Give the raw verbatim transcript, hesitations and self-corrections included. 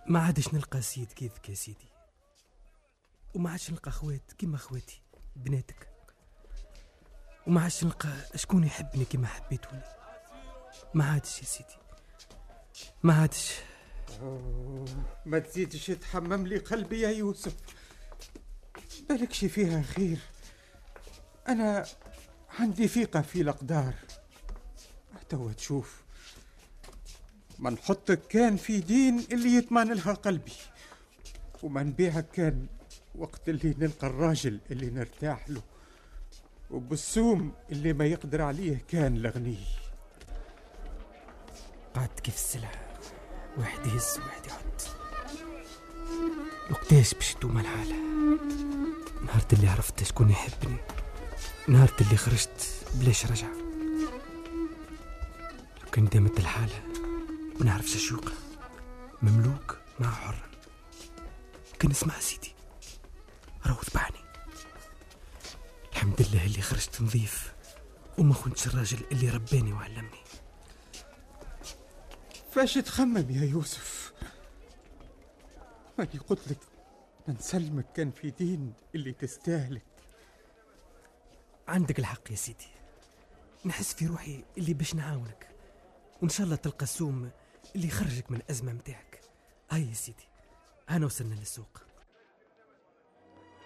ما عادش نلقى سيد كيفك يا سيدي، وما عادش نلقى اخوات كيما اخواتي بناتك، وما عادش نلقى شكون يحبني كيما حبيتوني. ما عادش يا سيدي، ما عادش. ما تزيدش تحمم لي قلبي يا يوسف، بالكش فيها خير. أنا عندي ثقة في الأقدار. توا تشوف، ما نحطك كان في دين اللي يطمن لها قلبي، وما نبيعك كان وقت اللي نلقى الراجل اللي نرتاح له، وبالسوم اللي ما يقدر عليه كان لغنيه. قعدت كيف السلعة، واحد يهز واحد يحط. وقتاش باش تدوم الحالة؟ نهار اللي عرفت شكون يحبني، نهار اللي خرجت بلاش رجعة. لو كان دامت الحالة ما نعرفش شوقة، مملوك مع حر. كان اسمع سيدي راهو تبعني. الحمد لله اللي خرجت نظيف وما خنتش الراجل اللي رباني وعلمني. فاش تخمم يا يوسف؟ ماني قلت لك نسلمك كان في دين اللي تستاهلك. عندك الحق يا سيدي، نحس في روحي اللي باش نعاونك، وإن شاء الله تلقى السوم اللي يخرجك من الأزمة متاعك. هاي يا سيدي، أنا وصلنا للسوق.